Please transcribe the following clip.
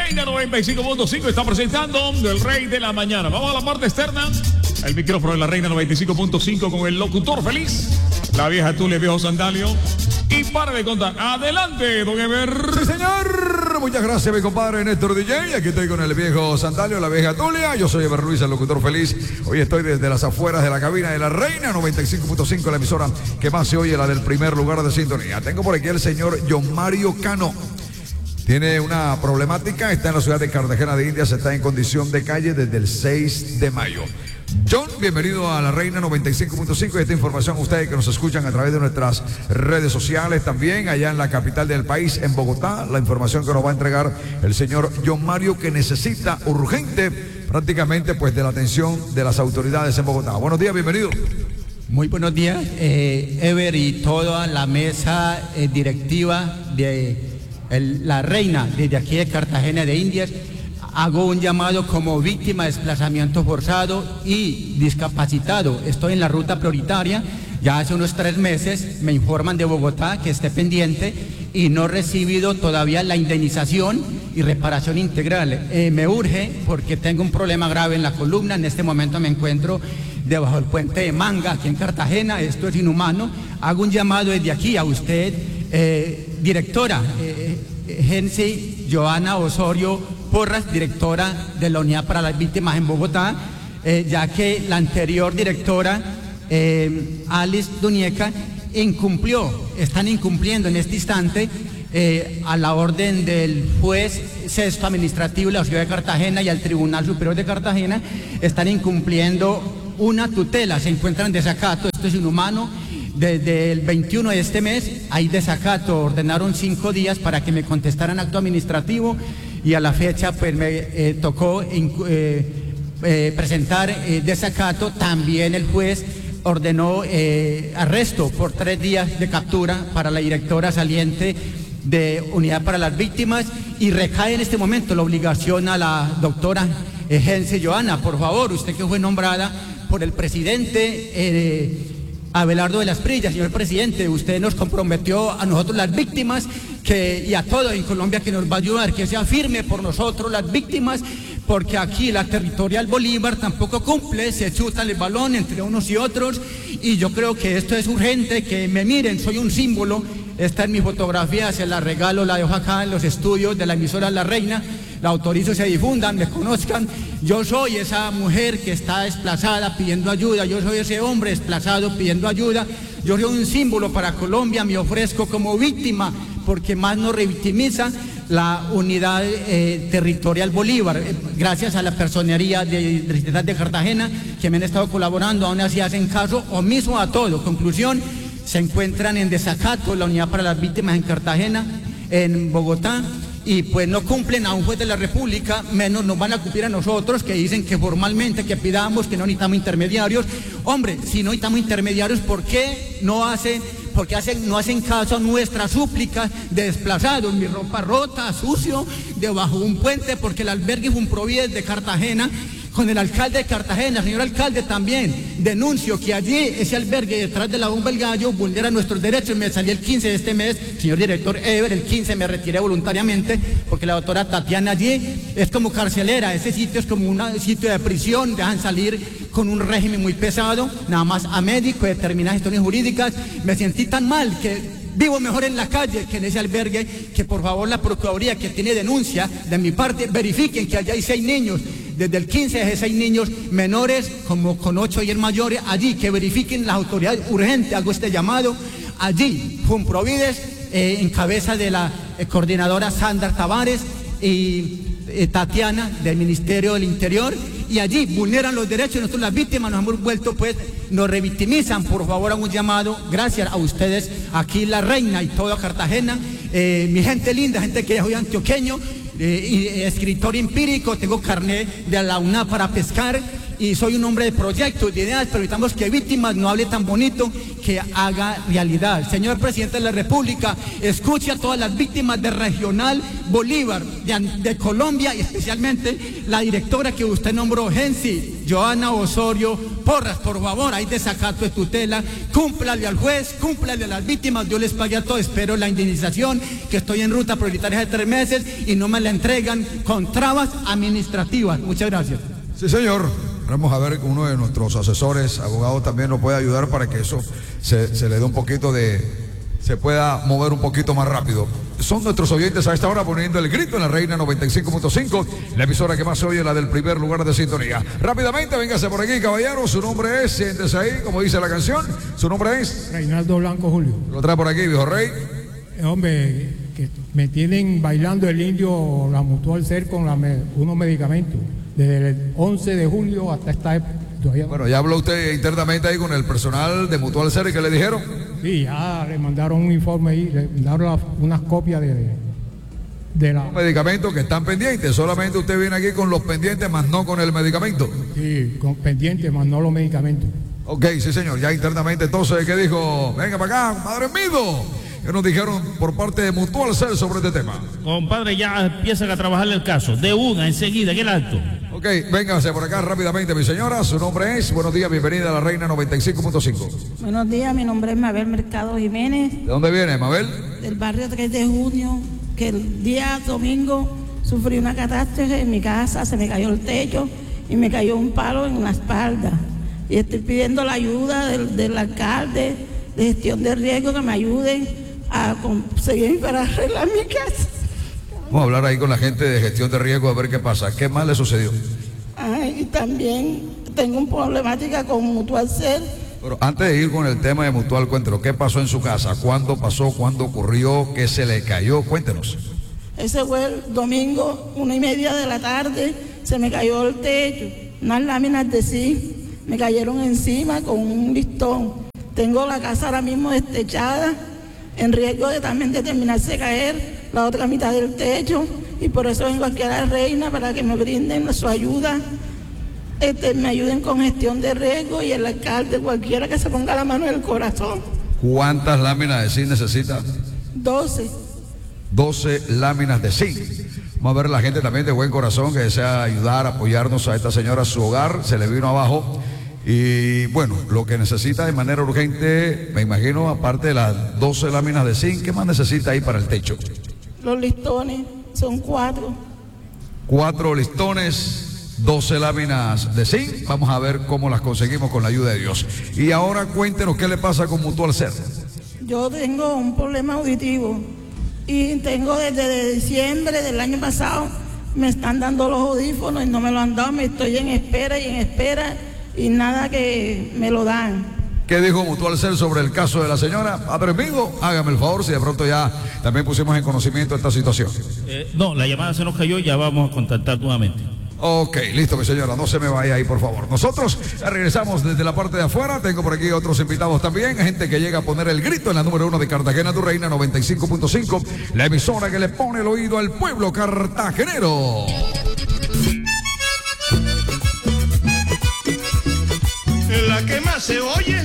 Reina 95.5 está presentando El Rey de la Mañana. Vamos a la parte externa. El micrófono de la Reina 95.5 con el locutor feliz, la vieja Tulia, el viejo Sandalio. Y para de contar. Adelante, don Ever. Sí, señor. Muchas gracias, mi compadre Néstor DJ. Aquí estoy con el viejo Sandalio, la vieja Tulia. Yo soy Ever Luis, el locutor feliz. Hoy estoy desde las afueras de la cabina de la Reina 95.5, la emisora que más se oye, la del primer lugar de sintonía. Tengo por aquí el señor John Mario Cano. Tiene una problemática, está en la ciudad de Cartagena de Indias, está en condición de calle desde el 6 de mayo. John, bienvenido a la Reina 95.5 y esta información ustedes que nos escuchan a través de nuestras redes sociales también, allá en la capital del país, en Bogotá, la información que nos va a entregar el señor John Mario, que necesita urgente prácticamente pues de la atención de las autoridades en Bogotá. Buenos días, bienvenido. Muy buenos días, Ever y toda la mesa directiva de la Reina desde aquí de Cartagena de Indias. Hago un llamado como víctima de desplazamiento forzado y discapacitado. Estoy en la ruta prioritaria, ya hace unos 3 meses me informan de Bogotá que esté pendiente y no he recibido todavía la indemnización y reparación integral. Me urge porque tengo un problema grave en la columna. En este momento me encuentro debajo del puente de Manga, aquí en Cartagena. Esto es inhumano. Hago un llamado desde aquí a usted, directora Gensi Joana Osorio Porras, directora de la Unidad para las Víctimas en Bogotá, ya que la anterior directora, Alice Dunieca, están incumpliendo en este instante a la orden del juez sexto administrativo de la ciudad de Cartagena y al Tribunal Superior de Cartagena, están incumpliendo una tutela, se encuentran en desacato. Esto es inhumano. Desde el 21 de este mes hay desacato, ordenaron 5 días para que me contestaran acto administrativo y a la fecha pues me tocó presentar desacato. También el juez ordenó arresto por 3 días de captura para la directora saliente de Unidad para las Víctimas y recae en este momento la obligación a la doctora Gensi Joana. Por favor, usted que fue nombrada por el presidente Abelardo de las Prillas, señor presidente, usted nos comprometió a nosotros las víctimas y a todos en Colombia que nos va a ayudar, que sea firme por nosotros las víctimas, porque aquí la Territorial Bolívar tampoco cumple, se chutan el balón entre unos y otros, y yo creo que esto es urgente, que me miren, soy un símbolo. Esta es mi fotografía, se la regalo, la dejo acá en los estudios de la emisora La Reina, la autorizo, se difundan, me conozcan. Yo soy esa mujer que está desplazada pidiendo ayuda, yo soy ese hombre desplazado pidiendo ayuda, yo soy un símbolo para Colombia, me ofrezco como víctima, porque más nos revictimiza la Unidad Territorial Bolívar, gracias a la personería de Distrital de Cartagena, que me han estado colaborando, aún así hacen caso omiso a todo. Conclusión, se encuentran en desacato la Unidad para las Víctimas en Cartagena, en Bogotá, y pues no cumplen a un juez de la República, menos nos van a cumplir a nosotros, que dicen que formalmente que pidamos, que no necesitamos intermediarios. Hombre, si no necesitamos intermediarios, ¿por qué no hacen caso a nuestras súplicas de desplazados? Mi ropa rota, sucio, debajo de un puente, porque el albergue Funprovides de Cartagena, con el alcalde de Cartagena, señor alcalde, también denuncio que allí ese albergue detrás de la Bomba El Gallo vulnera nuestros derechos. Me salí el 15 de este mes, señor director Ever, el 15 me retiré voluntariamente porque la doctora Tatiana allí es como carcelera, ese sitio es como un sitio de prisión, dejan salir con un régimen muy pesado, nada más a médico, determinadas gestiones jurídicas. Me sentí tan mal que vivo mejor en la calle que en ese albergue, que por favor la Procuraduría, que tiene denuncia de mi parte, verifiquen que allá hay 6 niños, desde el 15 de 6 niños menores, como con 8 y el mayores, allí, que verifiquen las autoridades urgentes. Hago este llamado allí, Funprovides, en cabeza de la coordinadora Sandra Tavares y Tatiana del Ministerio del Interior, y allí vulneran los derechos de nosotros las víctimas, nos hemos vuelto pues, nos revictimizan. Por favor, hago un llamado, gracias a ustedes, aquí La Reina y toda Cartagena, mi gente linda, gente que soy antioqueño, y escritor empírico, tengo carnet de la UNA para pescar y soy un hombre de proyectos, de ideas, pero necesitamos que víctimas no hable tan bonito, que haga realidad. Señor presidente de la República, escuche a todas las víctimas de Regional Bolívar, de Colombia, y especialmente la directora que usted nombró, Gensi Joana Osorio Porras, por favor, hay desacato de tutela, cúmplale al juez, cúmplale a las víctimas, yo les pagué a todos, espero la indemnización, que estoy en ruta prioritaria de 3 meses y no me la entregan con trabas administrativas. Muchas gracias. Sí, señor. Vamos a ver que uno de nuestros asesores, abogados, también nos puede ayudar para que eso se le dé un poquito se pueda mover un poquito más rápido. Son nuestros oyentes a esta hora poniendo el grito en la Reina 95.5, la emisora que más se oye, la del primer lugar de sintonía. Rápidamente, véngase por aquí, caballero. Su nombre es, siéntese ahí, como dice la canción. Su nombre es Reinaldo Blanco Julio. Lo trae por aquí, viejo rey. Hombre, que me tienen bailando el indio, la Mutual Ser con unos medicamentos. Desde el 11 de julio hasta esta época. Bueno, ya habló usted internamente ahí con el personal de Mutual Ser y ¿qué le dijeron? Sí, ya le mandaron un informe ahí, le mandaron unas copias de los medicamentos que están pendientes. Solamente usted viene aquí con los pendientes, más no con el medicamento. Sí, con pendientes, más no los medicamentos. Ok, sí, señor. Ya internamente, entonces, ¿qué dijo? Venga para acá, madre mío. ¿Qué nos dijeron por parte de Mutual Ser sobre este tema? Compadre, ya empiezan a trabajar el caso. De una, enseguida, ¿qué el acto? Ok, véngase por acá rápidamente, mi señora. Su nombre es, buenos días, bienvenida a la Reina 95.5. Buenos días, mi nombre es Mabel Mercado Jiménez. ¿De dónde viene, Mabel? Del barrio 3 de junio, que el día domingo sufrí una catástrofe en mi casa, se me cayó el techo y me cayó un palo en la espalda. Y estoy pidiendo la ayuda del alcalde de gestión de riesgo, que me ayuden a conseguir para arreglar mi casa. Vamos a hablar ahí con la gente de gestión de riesgo a ver qué pasa. ¿Qué más le sucedió? Y también tengo una problemática con Mutual Ser. Pero antes de ir con el tema de Mutual, cuéntenos, ¿qué pasó en su casa? ¿Cuándo pasó? ¿Cuándo ocurrió? ¿Qué se le cayó? Cuéntenos. Ese fue el domingo, 1:30 de la tarde, se me cayó el techo, unas láminas de zinc, me cayeron encima con un listón. Tengo la casa ahora mismo destechada, en riesgo de también de terminarse de caer la otra mitad del techo, y por eso vengo aquí a la Reina para que me brinden su ayuda, me ayuden con gestión de riesgo, y el alcalde, cualquiera que se ponga la mano en el corazón. ¿Cuántas láminas de zinc necesita? 12. 12 láminas de zinc. Vamos a ver la gente también de buen corazón que desea ayudar, apoyarnos a esta señora. Su hogar se le vino abajo. Y bueno, lo que necesita de manera urgente, me imagino, aparte de las 12 láminas de zinc, ¿qué más necesita ahí para el techo? Los listones, son 4. 4 listones, 12 láminas de zinc. Vamos a ver cómo las conseguimos con la ayuda de Dios. Y ahora cuéntenos qué le pasa con Mutual Ser. Yo tengo un problema auditivo y tengo desde diciembre del año pasado, me están dando los audífonos y no me lo han dado, me estoy en espera y nada que me lo dan. ¿Qué dijo Mutual Ser sobre el caso de la señora? Padre amigo, hágame el favor, si de pronto ya también pusimos en conocimiento esta situación. No, la llamada se nos cayó, ya vamos a contactar nuevamente. Ok, listo, mi señora, no se me vaya ahí, por favor. Nosotros regresamos desde la parte de afuera. Tengo por aquí otros invitados también, gente que llega a poner el grito en la número 1 de Cartagena, tu Reina 95.5, la emisora que le pone el oído al pueblo cartagenero. La que más se oye